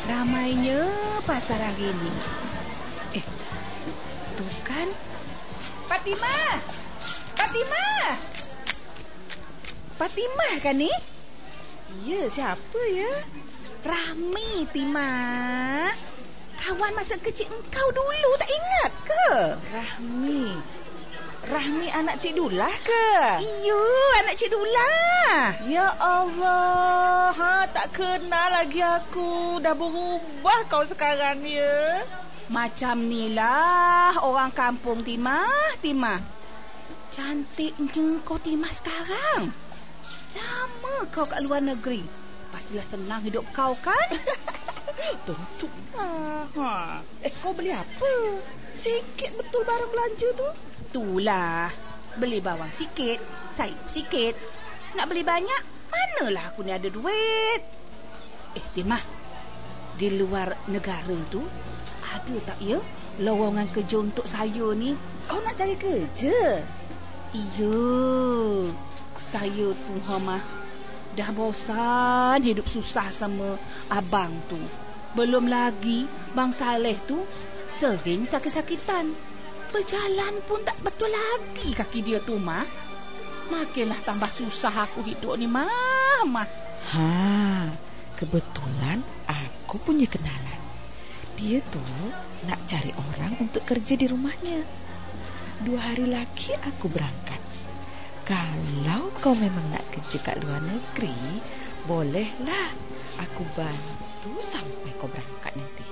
Ramainya pasar hari ni. Tu kan Fatimah. Fatimah kan ni? Ya, siapa ya? Rahmi, Timah. Kawan masa kecil engkau dulu, tak ingat ke? Rahmi anak Cik Dulah ke? Iyo, anak Cik Dulah. Ya Allah, tak kenal lagi aku. Dah berubah kau sekarang ya. Macam ni lah orang kampung, Timah. Cantik kau, Timah, sekarang. Lama kau kat luar negeri. Pastilah senang hidup kau kan? Tentu lah. Kau beli apa? Sikit betul barang belanja tu. Itulah. Beli bawang sikit, sayur sikit. Nak beli banyak, manalah aku ni ada duit. Timah, di luar negara tu ada tak ya lowongan kerja untuk saya ni? Kau nak cari kerja? Iya. Saya tu dah bosan hidup susah sama abang tu. Belum lagi Bang Saleh tu sering sakit-sakitan. Berjalan pun tak betul lagi kaki dia tu, Mah. Makinlah tambah susah aku hidup ni, Mah. Kebetulan aku punya kenalan. Dia tu nak cari orang untuk kerja di rumahnya. 2 hari lagi aku berangkat. Kalau kau memang nak kerja kat luar negeri, bolehlah aku bantu sampai kau berangkat nanti.